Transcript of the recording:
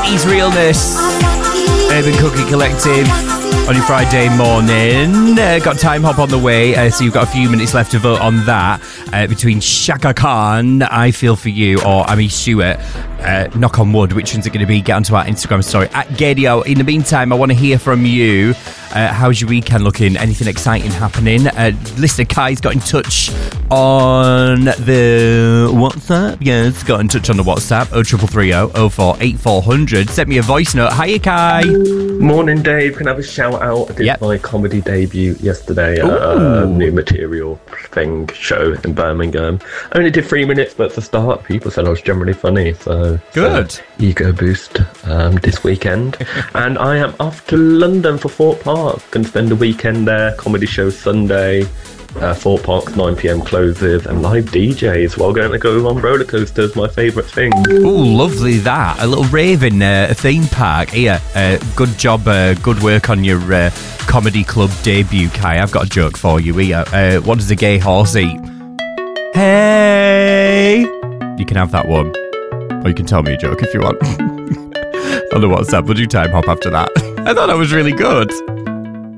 80s realness. Urban Cookie Collective on your Friday morning. Got Time Hop on the way, so you've got a few minutes left to vote on that. Between Shaka Khan, I Feel For You, or Amy Stewart, Knock on Wood. Which one's it going to be? Get onto our Instagram story at Gadio. In the meantime, I want to hear from you. How's your weekend looking? Anything exciting happening? Listener Kai's got in touch on the WhatsApp. Yes, got in touch on the WhatsApp. 0330 04 8400. Sent me a voice note. Hiya, Kai. Morning, Dave. Can I have a shout out? I did my comedy debut yesterday at a New Material show in Birmingham. I only did 3 minutes, but for start, people said I was generally funny. So good. Ego boost this weekend. And I am off to London for Fort Park. Going to spend the weekend there. Comedy show Sunday. Fort Park's 9pm closes and live DJs while going to go on roller coasters, my favourite thing. Oh, lovely that. A little rave in a theme park. Here, good job, good work on your comedy club debut, Kai. I've got a joke for you here. What does a gay horse eat? Hey! You can have that one. Or you can tell me a joke if you want. On the WhatsApp, we'll do Time Hop after that. I thought that was really good.